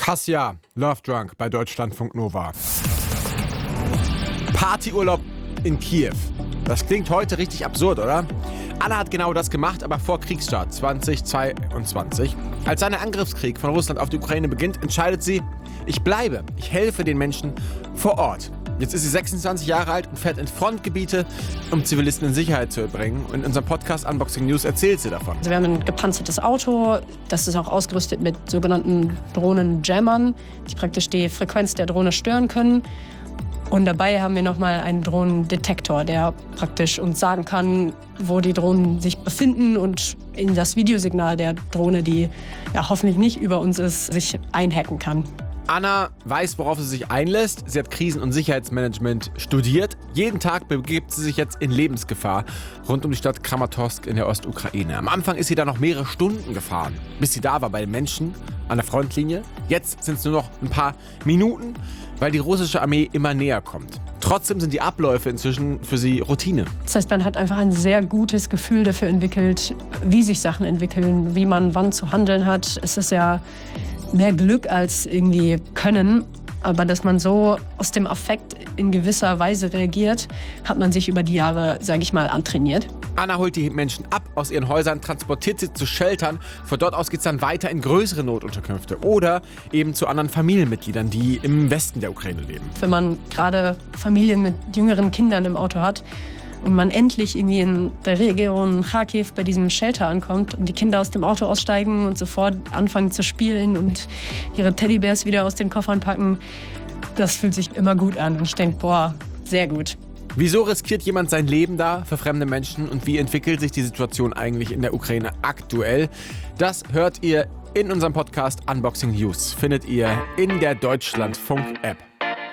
Kassia, Love Drunk bei Deutschlandfunk Nova. Partyurlaub in Kiew. Das klingt heute richtig absurd, oder? Anna hat genau das gemacht, aber vor Kriegsstart 2022. Als der Angriffskrieg von Russland auf die Ukraine beginnt, entscheidet sie, ich bleibe, ich helfe den Menschen vor Ort. Jetzt ist sie 26 Jahre alt und fährt in Frontgebiete, um Zivilisten in Sicherheit zu bringen. Und in unserem Podcast Unboxing News erzählt sie davon. Also wir haben ein gepanzertes Auto, das ist auch ausgerüstet mit sogenannten Drohnenjammern, die praktisch die Frequenz der Drohne stören können. Und dabei haben wir nochmal einen Drohnendetektor, der praktisch uns sagen kann, wo die Drohnen sich befinden und in das Videosignal der Drohne, die ja hoffentlich nicht über uns ist, sich einhacken kann. Anna weiß, worauf sie sich einlässt. Sie hat Krisen- und Sicherheitsmanagement studiert. Jeden Tag begibt sie sich jetzt in Lebensgefahr rund um die Stadt Kramatorsk in der Ostukraine. Am Anfang ist sie da noch mehrere Stunden gefahren, bis sie da war bei den Menschen an der Frontlinie. Jetzt sind es nur noch ein paar Minuten, weil die russische Armee immer näher kommt. Trotzdem sind die Abläufe inzwischen für sie Routine. Das heißt, man hat einfach ein sehr gutes Gefühl dafür entwickelt, wie sich Sachen entwickeln, wie man wann zu handeln hat. Es ist ja mehr Glück als irgendwie Können. Aber dass man so aus dem Affekt in gewisser Weise reagiert, hat man sich über die Jahre, sage ich mal, antrainiert. Anna holt die Menschen ab aus ihren Häusern, transportiert sie zu Sheltern. Von dort aus geht es dann weiter in größere Notunterkünfte oder eben zu anderen Familienmitgliedern, die im Westen der Ukraine leben. Wenn man gerade Familien mit jüngeren Kindern im Auto hat und man endlich irgendwie in der Region Kharkiv bei diesem Shelter ankommt und die Kinder aus dem Auto aussteigen und sofort anfangen zu spielen und ihre Teddybärs wieder aus den Koffern packen, das fühlt sich immer gut an. Und ich denke, boah, sehr gut. Wieso riskiert jemand sein Leben da für fremde Menschen und wie entwickelt sich die Situation eigentlich in der Ukraine aktuell? Das hört ihr in unserem Podcast Unboxing News. Findet ihr in der Deutschlandfunk-App.